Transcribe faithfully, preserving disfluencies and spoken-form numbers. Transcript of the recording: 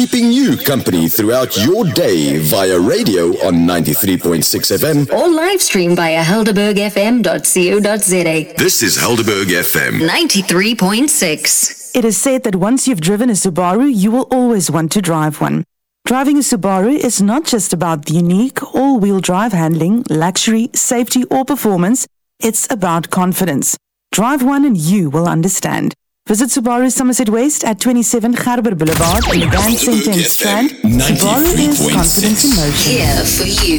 keeping you company throughout your day via radio on ninety-three point six F M or live stream via helderberg f m dot co dot za. This is Helderberg F M ninety-three point six. It is said that once you've driven a Subaru, you will always want to drive one. Driving a Subaru is not just about the unique all-wheel drive handling, luxury, safety or performance. It's about confidence. Drive one and you will understand. Visit Subaru Somerset West at twenty-seven Gerber Boulevard in the Grand Center in Strand. Subaru is confidence in motion. Here for you.